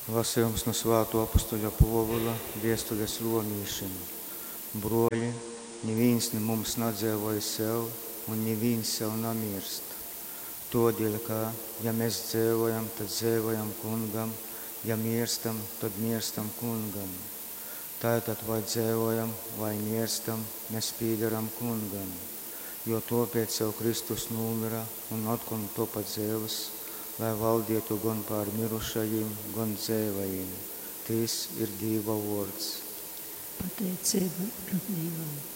Lasījums no Svēto apustuļa Povila vēstules Romiešiem. Broļi, neviens ne mums nedzīvoja sev, un neviens sev nemirst. Todēļ, ka, ja mēs dzīvojam, tad dzīvojam Kungam, ja mirstam, tad mirstam Kungam. Tātad vai dzīvojam, vai mirstam, mēs pīdaram Kungam, jo tāpēc jau Kristus numira un atkal topa dzīvs, lai valdītu gan pār mirušajiem, gan dzīvajiem. Tas ir Dieva vārds. Pateicība Dievam.